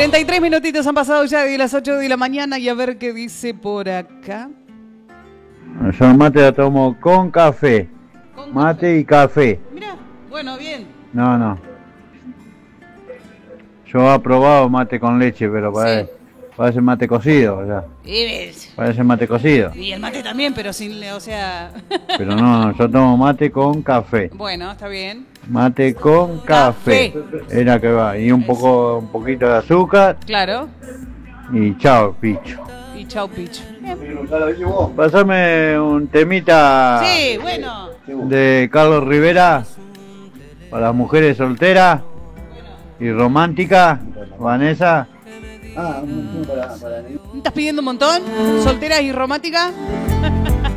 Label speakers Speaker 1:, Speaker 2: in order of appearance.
Speaker 1: 43 minutitos han pasado ya de las 8 de la mañana y a ver qué dice por acá.
Speaker 2: Yo el mate la tomo con café.
Speaker 1: Con
Speaker 2: Mate
Speaker 1: café.
Speaker 2: y café.
Speaker 1: Mirá, bueno, bien.
Speaker 2: No. Yo he probado mate con leche, pero parece mate cocido, o sea. Parece mate cocido.
Speaker 1: Y el mate también, pero sin, o sea...
Speaker 2: Pero no, yo tomo mate con café.
Speaker 1: Bueno, está bien.
Speaker 2: Mate con café. Es la que va. Y un poquito de azúcar.
Speaker 1: Claro.
Speaker 2: Y chao, picho.
Speaker 1: Y chau, picho.
Speaker 2: Pásame un temita
Speaker 1: Sí, bueno.
Speaker 2: de Carlos Rivera para las mujeres solteras y románticas. Vanessa.
Speaker 1: ¿Estás pidiendo un montón? ¿Solteras y románticas?